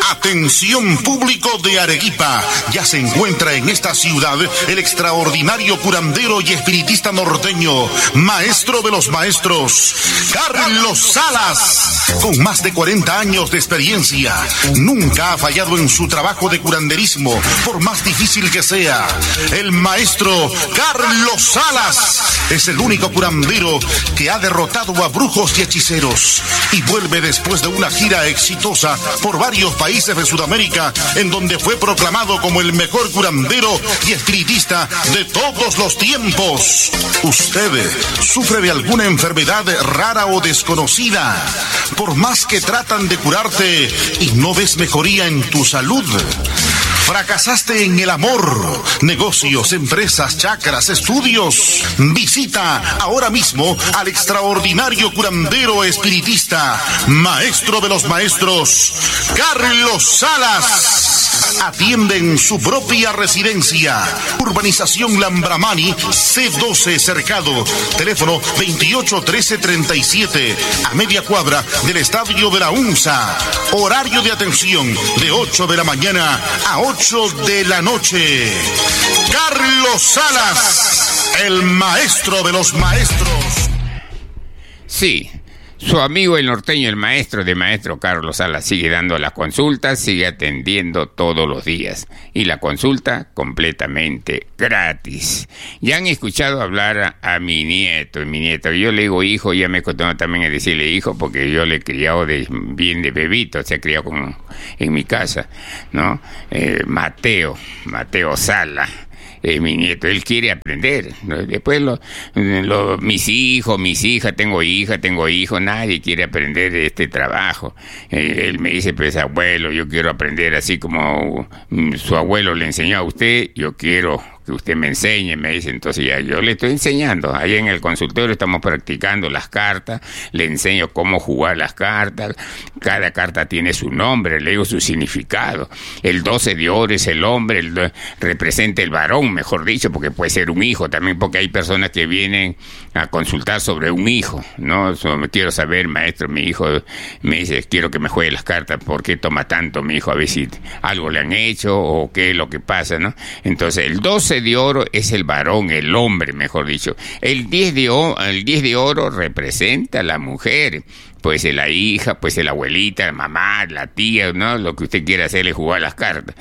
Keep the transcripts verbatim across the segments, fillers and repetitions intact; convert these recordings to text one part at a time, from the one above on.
Atención público de Arequipa, ya se encuentra en esta ciudad el extraordinario curandero y espiritista norteño, maestro de los maestros, Carlos Salas. Con más de cuarenta años de experiencia, nunca ha fallado en su trabajo de curanderismo, por más difícil que sea. El maestro Carlos Salas es el único curandero que ha derrotado a brujos y hechiceros y vuelve después de una gira exitosa por varios países de Sudamérica, en donde fue proclamado como el mejor curandero y espiritista de todos los tiempos. ¿Usted sufre de alguna enfermedad rara o desconocida? Por más que tratan de curarte y no ves mejoría en tu salud. ¿Fracasaste en el amor, negocios, empresas, chakras, estudios? Visita ahora mismo al extraordinario curandero espiritista, maestro de los maestros, Carlos Salas. Atiende en su propia residencia. Urbanización Lambramani, C doce Cercado. Teléfono veintiocho trece treinta y siete, a media cuadra del Estadio de la UNSA. Horario de atención de ocho de la mañana a ocho de la noche. Carlos Salas, el maestro de los maestros. Sí, su amigo el norteño, el maestro de maestro Carlos Salas, sigue dando las consultas, sigue atendiendo todos los días. Y la consulta completamente gratis. Ya han escuchado hablar a, a mi nieto, mi nieto. Yo le digo hijo, ya me acostumbrado también a decirle hijo, porque yo le he criado de, bien de bebito, se ha criado con, en mi casa, ¿no? Eh, Mateo, Mateo Sala. Eh, mi nieto, él quiere aprender, ¿no? Después lo, lo, mis hijos, mis hijas, tengo hija, tengo hijos, nadie quiere aprender este trabajo. Eh, él me dice, pues abuelo, yo quiero aprender así como um, su abuelo le enseñó a usted, yo quiero que usted me enseñe, me dice. Entonces ya yo le estoy enseñando, ahí en el consultorio estamos practicando las cartas, le enseño cómo jugar las cartas, cada carta tiene su nombre, le digo su significado. El doce de oro es el hombre, el, representa el varón, mejor dicho, porque puede ser un hijo también, porque hay personas que vienen a consultar sobre un hijo, ¿no? So, quiero saber, maestro, mi hijo me dice, quiero que me juegue las cartas, ¿por qué toma tanto mi hijo? A ver si algo le han hecho o qué es lo que pasa, ¿no? Entonces el doce de oro es el varón, el hombre, mejor dicho. El diez de oro, el diez de oro representa a la mujer. Puede ser la hija, puede ser la abuelita, la mamá, la tía, ¿no? Lo que usted quiera hacerle jugar las cartas.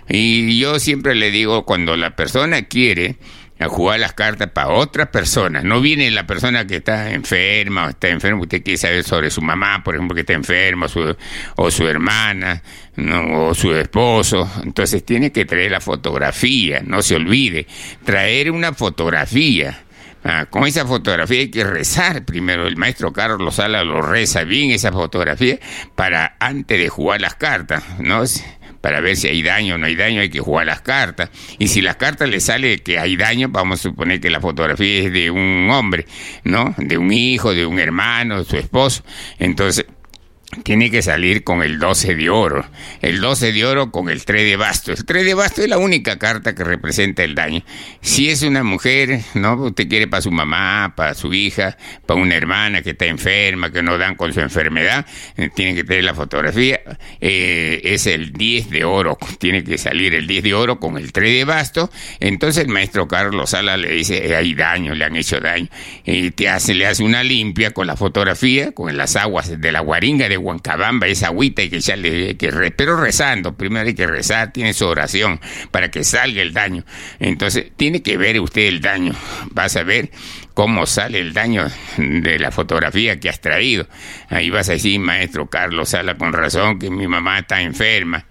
Y yo siempre le digo, cuando la persona quiere a jugar las cartas para otras personas, no viene la persona que está enferma o está enferma, usted quiere saber sobre su mamá, por ejemplo, que está enferma, o su, o su hermana, ¿no? O su esposo, entonces tiene que traer la fotografía, no se olvide, traer una fotografía. Ah, con esa fotografía hay que rezar primero. El maestro Carlos Salas lo reza bien esa fotografía para antes de jugar las cartas, ¿no? Para ver si hay daño o no hay daño, hay que jugar las cartas. Y si las cartas le sale que hay daño, vamos a suponer que la fotografía es de un hombre, ¿no? De un hijo, de un hermano, de su esposo. Entonces tiene que salir con el doce de oro. El doce de oro con el tres de bastos. El tres de bastos es la única carta que representa el daño. Si es una mujer, ¿no? Usted quiere para su mamá, para su hija, para una hermana que está enferma, que no dan con su enfermedad, eh, tiene que tener la fotografía. Eh, es el diez de oro. Tiene que salir el diez de oro con el tres de bastos. Entonces el maestro Carlos Salas le dice, eh, hay daño, le han hecho daño. Y te hace, le hace una limpia con la fotografía, con las aguas de la guaringa de Huancabamba, esa agüita, y que ya le, que re, pero rezando, primero hay que rezar, tiene su oración para que salga el daño. Entonces tiene que ver usted el daño, vas a ver cómo sale el daño de la fotografía que has traído. Ahí vas a decir, maestro Carlos Salas, con razón que mi mamá está enferma,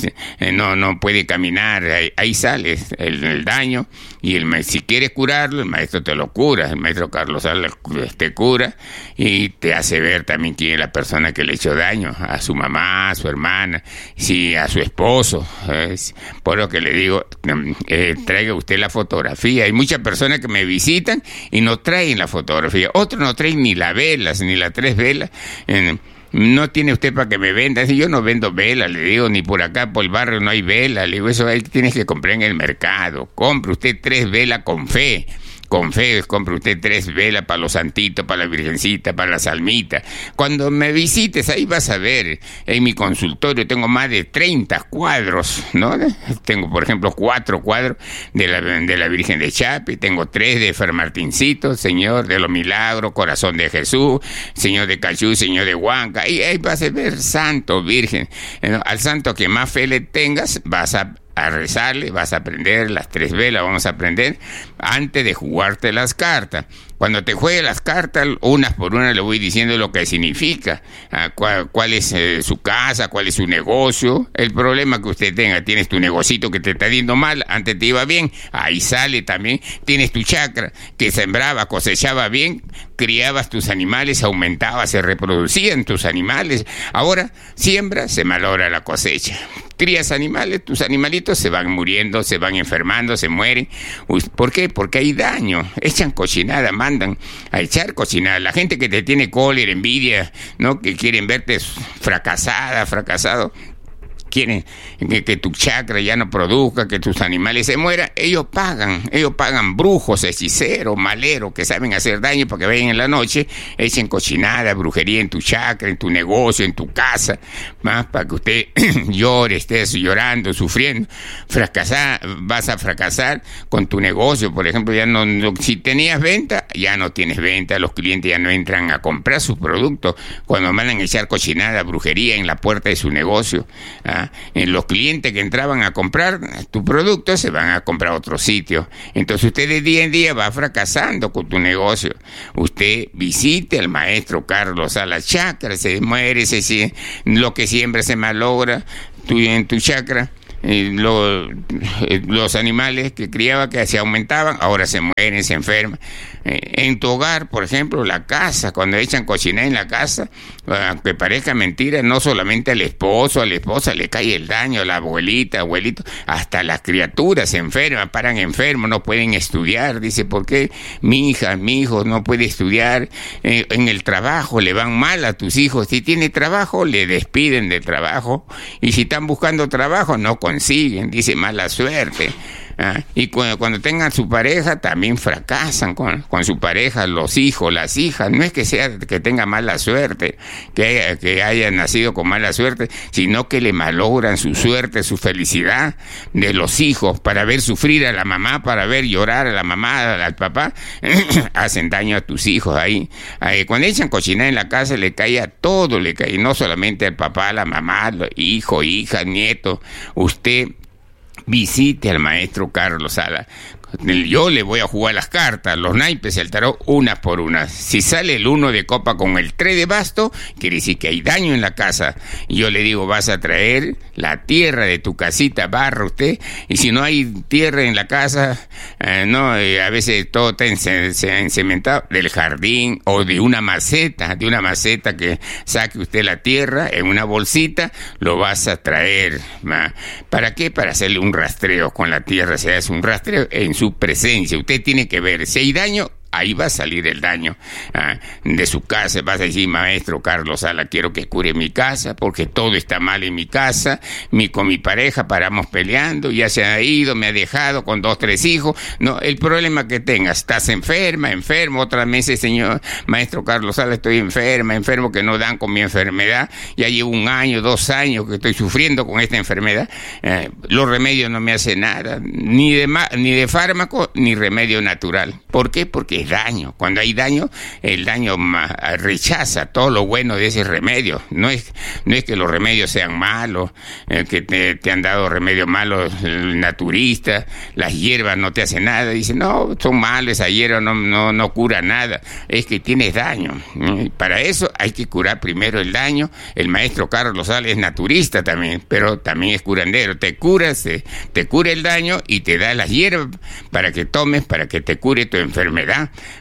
no no puede caminar, ahí, ahí sale el, el daño, y el si quieres curarlo, el maestro te lo cura, el maestro Carlos Salas te cura y te hace ver también quién es la persona que le echó daño, a su mamá, a su hermana, si a su esposo. Es por lo que le digo, eh, traiga usted la fotografía. Hay muchas personas que me visitan y no traen la fotografía, otros no traen ni las velas, ni las tres velas. eh, No tiene usted para que me venda. Si yo no vendo velas, le digo, ni por acá por el barrio no hay velas. Le digo, eso ahí tienes que comprar en el mercado. Compre usted tres velas con fe. con fe, compre usted tres velas para los santitos, para la virgencita, para la salmita. Cuando me visites, ahí vas a ver, en mi consultorio tengo más de treinta cuadros, ¿no? Tengo, por ejemplo, cuatro cuadros de la, de la Virgen de Chapi, tengo tres de Fer Martincito, Señor de los Milagros, Corazón de Jesús, Señor de Cachú, Señor de Huanca, y ahí vas a ver santo, virgen. Al santo que más fe le tengas, vas a a rezarle, vas a aprender las tres velas, vamos a aprender antes de jugarte las cartas. Cuando te juegue las cartas, unas por una le voy diciendo lo que significa, uh, cuál, cuál es eh, su casa, cuál es su negocio, el problema que usted tenga. Tienes tu negocito que te está yendo mal, antes te iba bien, ahí sale también. Tienes tu chakra que sembraba, cosechaba bien, criabas tus animales, aumentaba, se reproducían tus animales. Ahora siembra, se malogra la cosecha. Crías animales, tus animalitos se van muriendo, se van enfermando, se mueren. ¿Por qué? Porque hay daño. Echan cochinada, mandan a echar cochinada. La gente que te tiene cólera, envidia, ¿no? Que quieren verte fracasada, fracasado. Quieren que, que tu chakra ya no produzca, que tus animales se mueran, ellos pagan, ellos pagan brujos, hechiceros, maleros que saben hacer daño para que vayan en la noche, echen cochinada, brujería en tu chakra, en tu negocio, en tu casa, más para que usted llore, estés llorando, sufriendo, fracasar, vas a fracasar con tu negocio, por ejemplo, ya no, no, si tenías venta, ya no tienes venta, los clientes ya no entran a comprar sus productos, cuando mandan a echar cochinada, brujería en la puerta de su negocio, ¿ah? En los clientes que entraban a comprar tu producto se van a comprar a otro sitio. Entonces usted de día en día va fracasando con tu negocio. Usted visite al maestro Carlos Salas Chakra, se muere, se, lo que siempre se malogra tu, en tu chakra. Eh, lo, eh, los animales que criaba que se aumentaban, ahora se mueren, se enferman. Eh, en tu hogar, por ejemplo, la casa, cuando echan cochinada en la casa, aunque parezca mentira, no solamente al esposo, a la esposa le cae el daño, a la abuelita, abuelito, hasta las criaturas se enferman, paran enfermos, no pueden estudiar. Dice, ¿por qué mi hija, mi hijo no puede estudiar? Eh, en el trabajo le van mal a tus hijos. Si tiene trabajo, le despiden del trabajo. Y si están buscando trabajo, no consiguen. Dice, mala suerte. ¿Ah? Y cuando, cuando tengan su pareja también fracasan con, con su pareja, los hijos, las hijas. No es que sea que tenga mala suerte, que haya, que haya nacido con mala suerte, sino que le malogran su suerte, su felicidad de los hijos, para ver sufrir a la mamá, para ver llorar a la mamá, al papá. Hacen daño a tus hijos ahí. ahí. Cuando echan cochinada en la casa le cae a todo, le cae, no solamente al papá, a la mamá, hijo, hija, nieto. Usted visite al maestro Carlos Salas. Yo le voy a jugar las cartas, los naipes y el tarot, una por una. Si sale el uno de copa con el tres de basto, quiere decir que hay daño en la casa. Y yo le digo, vas a traer la tierra de tu casita, barra usted. Y si no hay tierra en la casa, eh, no, eh, a veces todo está encementado, del jardín o de una maceta, de una maceta que saque usted la tierra en una bolsita, lo vas a traer. ¿Va? ¿Para qué? Para hacerle un rastreo con la tierra, se hace un rastreo en su presencia. Usted tiene que ver si hay daño, ahí va a salir el daño ah, de su casa. Vas a decir, maestro Carlos Salas, quiero que cure mi casa porque todo está mal en mi casa, mi, con mi pareja paramos peleando, ya se ha ido, me ha dejado con dos, tres hijos. No, el problema que tengas, estás enferma, enfermo, otras veces, señor maestro Carlos Salas, estoy enferma, enfermo que no dan con mi enfermedad, ya llevo un año, dos años que estoy sufriendo con esta enfermedad, eh, los remedios no me hacen nada, ni de, ni de fármaco, ni remedio natural. ¿Por qué? Porque es daño. Cuando hay daño, el daño rechaza todo lo bueno de ese remedio. No es, no es que los remedios sean malos, eh, que te, te han dado remedios malos naturistas, las hierbas no te hacen nada. Dicen, no, son malas, esa hierba no, no, no cura nada. Es que tienes daño. Para eso hay que curar primero el daño. El maestro Carlos Salas es naturista también, pero también es curandero. Te curas, te, te cura el daño y te da las hierbas para que tomes, para que te cure tu enfermedad.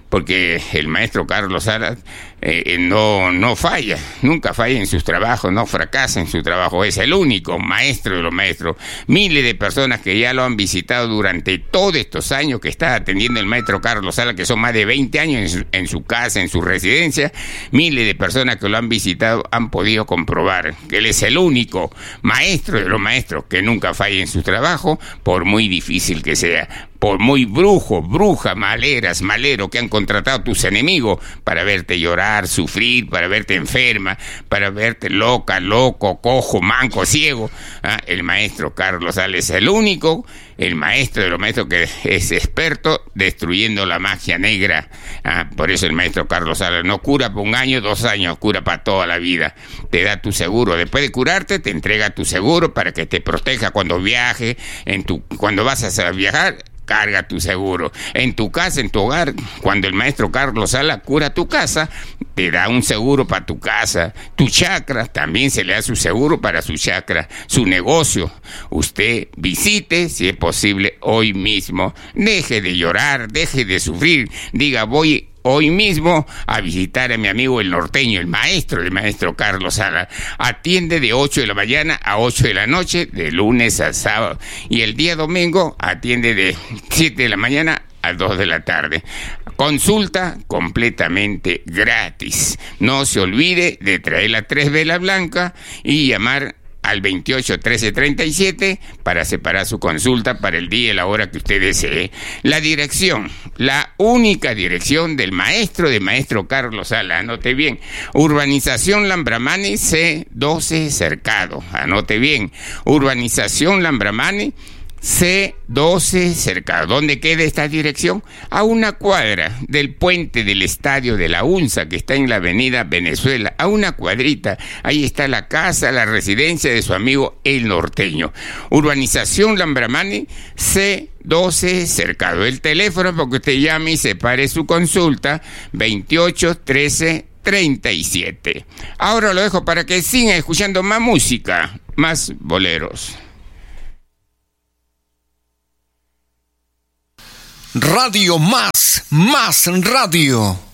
porque el maestro Carlos Salas eh, no, no falla, nunca falla en sus trabajos, no fracasa en su trabajo, es el único maestro de los maestros. Miles de personas que ya lo han visitado durante todos estos años que está atendiendo el maestro Carlos Salas, que son más de veinte años en su, en su casa, en su residencia, miles de personas que lo han visitado han podido comprobar que él es el único maestro de los maestros que nunca falla en su trabajo, por muy difícil que sea, por muy brujo, bruja, maleras, malero que han contratado tus enemigos para verte llorar, sufrir, para verte enferma, para verte loca, loco, cojo, manco, ciego. ¿Ah? El maestro Carlos Salas es el único, el maestro de los maestros que es experto destruyendo la magia negra. ¿Ah? Por eso el maestro Carlos Salas no cura por un año, dos años, cura para toda la vida. Te da tu seguro. Después de curarte, te entrega tu seguro para que te proteja cuando viaje, en tu, cuando vas a viajar. Carga tu seguro. En tu casa, en tu hogar, cuando el maestro Carlos Salas cura tu casa, te da un seguro para tu casa. Tu chakra, también se le da su seguro para su chakra. Su negocio, usted visite, si es posible, hoy mismo. Deje de llorar, deje de sufrir. Diga, voy hoy mismo a visitar a mi amigo el norteño, el maestro, el maestro Carlos Salas. Atiende de ocho de la mañana a ocho de la noche, de lunes a sábado. Y el día domingo atiende de siete de la mañana a dos de la tarde. Consulta completamente gratis. No se olvide de traer la tres velas blancas y llamar al veintiocho trece treinta y siete para separar su consulta para el día y la hora que usted desee. La dirección, la única dirección del maestro de maestro Carlos Salas, anote bien, Urbanización Lambramani C doce Cercado, anote bien, Urbanización Lambramani C doce Cercado. ¿Dónde queda esta dirección? A una cuadra del puente del estadio de la UNSA, que está en la avenida Venezuela, a una cuadrita. Ahí está la casa, la residencia de su amigo el norteño. Urbanización Lambramani C doce Cercado. El teléfono porque usted llame y separe su consulta, veintiocho trece treinta y siete. Ahora lo dejo para que sigan escuchando más música, más boleros. Radio Más, Más Radio.